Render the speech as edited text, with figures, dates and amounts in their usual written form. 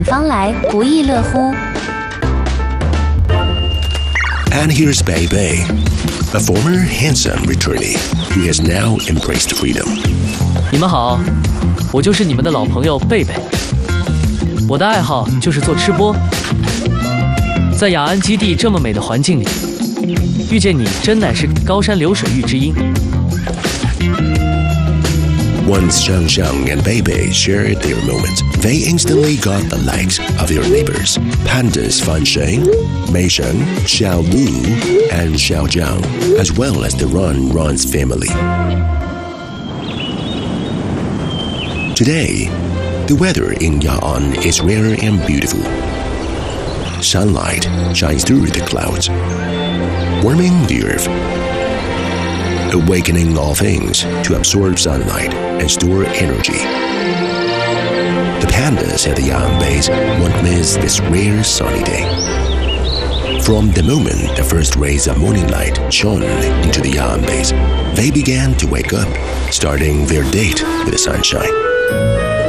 方来，不亦乐乎。 And here's Bei Bei, a former handsome returnee who has now embraced freedom. 你们好，我就是你们的老朋友贝贝。我的爱好就是做吃播。在雅安基地这么美的环境里，遇见你真乃是高山流水遇知音。 Once Xiang Xiang and Bei Bei shared their moments, they instantly got the likes of their neighbors, pandas Fan Sheng, Mei Sheng, Xiao Lu, and Xiao Jiang, as well as the Ron's family. Today, the weather in Ya'an is rare and beautiful. Sunlight shines through the clouds, warming the earth, awakening all things to absorb sunlight and store energy. The pandas at the Ya'an base won't miss this rare sunny day. From the moment the first rays of morning light shone into the Ya'an base, they began to wake up, starting their date with the sunshine.